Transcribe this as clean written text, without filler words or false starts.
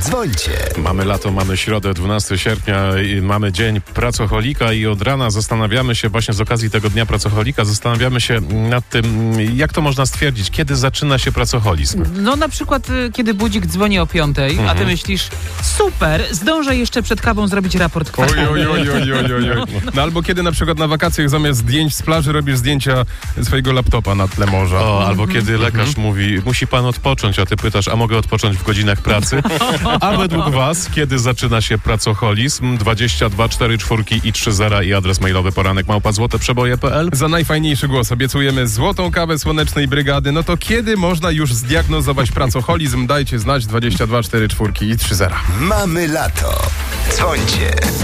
Dzwońcie. Mamy lato, mamy środę, 12 sierpnia, i mamy dzień pracocholika i od rana zastanawiamy się właśnie z okazji tego dnia pracocholika, zastanawiamy się nad tym, jak to można stwierdzić, kiedy zaczyna się pracoholizm. No na przykład, kiedy budzik dzwoni o 5:00, a ty myślisz, super, zdążę jeszcze przed kawą zrobić raport kwartalny. Oj. No albo kiedy na przykład na wakacjach zamiast zdjęć z plaży robisz zdjęcia swojego laptopa na tle morza. O, albo kiedy lekarz mówi, musi pan odpocząć, a ty pytasz, a mogę odpocząć w godzinach pracy? A według was, kiedy zaczyna się pracoholizm? 22 4 4 i 30 i adres mailowy poranek@złoteprzeboje.pl. Za najfajniejszy głos obiecujemy złotą kawę Słonecznej Brygady. No to kiedy można już zdiagnozować pracoholizm? Dajcie znać 22 4 4 i 30. Mamy lato. Dzwońcie.